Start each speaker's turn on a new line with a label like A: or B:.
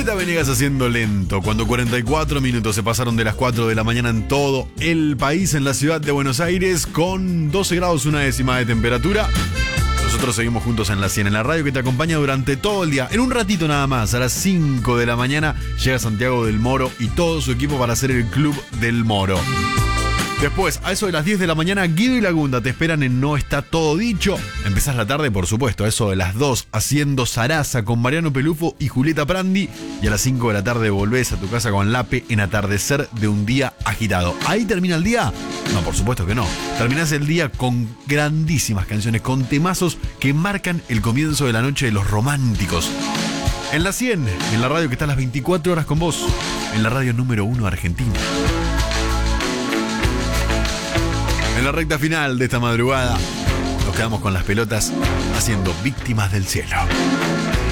A: Julieta Venegas haciendo lento, cuando 44 minutos se pasaron de las 4 de la mañana en todo el país, en la ciudad de Buenos Aires, con 12 grados una décima de temperatura. Nosotros seguimos juntos en la 100, en la radio que te acompaña durante todo el día. En un ratito nada más, a las 5 de la mañana, llega Santiago del Moro y todo su equipo para hacer el Club del Moro. Después, a eso de las 10 de la mañana, Guido y Lagunda te esperan en No Está Todo Dicho. Empezás la tarde, por supuesto, a eso de las 2, haciendo Sarasa con Mariano Pelufo y Julieta Prandi. Y a las 5 de la tarde volvés a tu casa con Lape en Atardecer de un Día Agitado. ¿Ahí termina el día? No, por supuesto que no. Terminás el día con grandísimas canciones, con temazos que marcan el comienzo de la noche de los románticos. En la 100, en la radio que está a las 24 horas con vos, en la radio número 1 argentina. En la recta final de esta madrugada, nos quedamos con las pelotas haciendo Víctimas del Cielo.